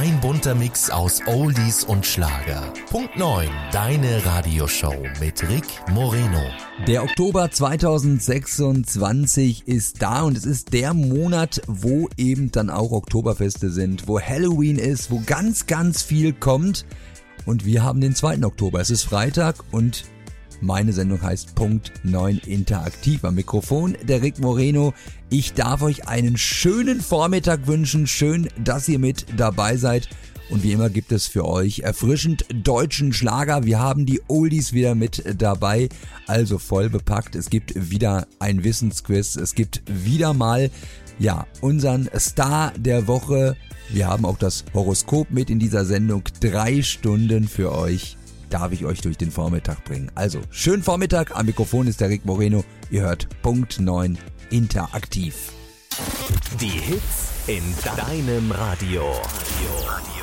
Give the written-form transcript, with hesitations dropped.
Ein bunter Mix aus Oldies und Schlager. Punkt 9, deine Radioshow mit Rick Moreno. Der Oktober 2026 ist da und es ist der Monat, wo eben dann auch Oktoberfeste sind, wo Halloween ist, wo ganz, ganz viel kommt. Und wir haben den 2. Oktober. Es ist Freitag und meine Sendung heißt Punkt 9 Interaktiv. Am Mikrofon der Rick Moreno. Ich darf euch einen schönen Vormittag wünschen. Schön, dass ihr mit dabei seid. Und wie immer gibt es für euch erfrischend deutschen Schlager. Wir haben die Oldies wieder mit dabei, also voll bepackt. Es gibt wieder ein Wissensquiz. Es gibt wieder mal, unseren Star der Woche. Wir haben auch das Horoskop mit in dieser Sendung. 3 Stunden für euch darf ich euch durch den Vormittag bringen. Also, schönen Vormittag. Am Mikrofon ist der Rick Moreno. Ihr hört Punkt 9 Interaktiv. Die Hits in deinem Radio.